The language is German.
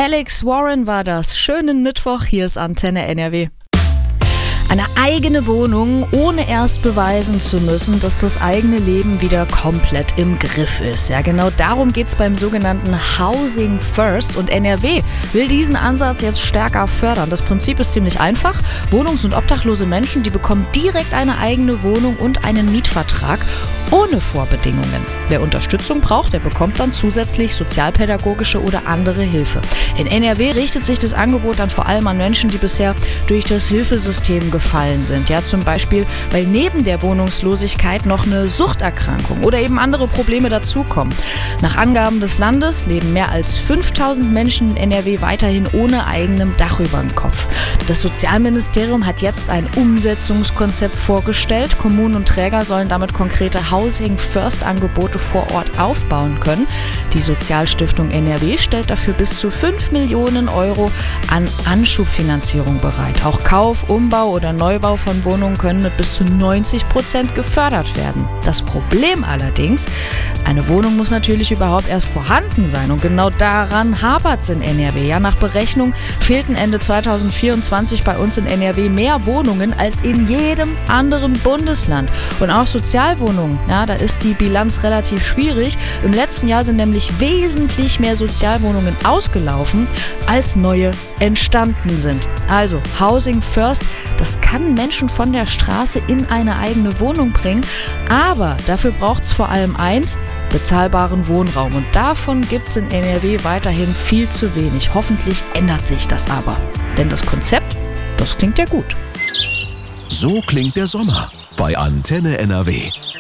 Alex Warren war das. Schönen Mittwoch, hier ist Antenne NRW. Eine eigene Wohnung, ohne erst beweisen zu müssen, dass das eigene Leben wieder komplett im Griff ist. Ja, genau darum geht es beim sogenannten Housing First. Und NRW will diesen Ansatz jetzt stärker fördern. Das Prinzip ist ziemlich einfach. Wohnungs- und obdachlose Menschen, die bekommen direkt eine eigene Wohnung und einen Mietvertrag ohne Vorbedingungen. Wer Unterstützung braucht, der bekommt dann zusätzlich sozialpädagogische oder andere Hilfe. In NRW richtet sich das Angebot dann vor allem an Menschen, die bisher durch das Hilfesystem gefallen sind. Ja, zum Beispiel, weil neben der Wohnungslosigkeit noch eine Suchterkrankung oder eben andere Probleme dazukommen. Nach Angaben des Landes leben mehr als 5000 Menschen in NRW weiterhin ohne eigenem Dach über dem Kopf. Das Sozialministerium hat jetzt ein Umsetzungskonzept vorgestellt. Kommunen und Träger sollen damit konkrete Housing First Angebote vor Ort aufbauen können. Die Sozialstiftung NRW stellt dafür bis zu 5 Millionen Euro an Anschubfinanzierung bereit. Auch Kauf, Umbau oder Neubau von Wohnungen können mit bis zu 90% gefördert werden. Das Problem allerdings, eine Wohnung muss natürlich überhaupt erst vorhanden sein und genau daran hapert es in NRW. Ja, nach Berechnung fehlten Ende 2024 bei uns in NRW mehr Wohnungen als in jedem anderen Bundesland. Und auch Sozialwohnungen, ja, da ist die Bilanz relativ schwierig. Im letzten Jahr sind nämlich wesentlich mehr Sozialwohnungen ausgelaufen, als neue entstanden sind. Also Housing First, das kann Menschen von der Straße in eine eigene Wohnung bringen, aber dafür braucht es vor allem eins: bezahlbaren Wohnraum. Und davon gibt es in NRW weiterhin viel zu wenig. Hoffentlich ändert sich das aber. Denn das Konzept, das klingt ja gut. So klingt der Sommer bei Antenne NRW.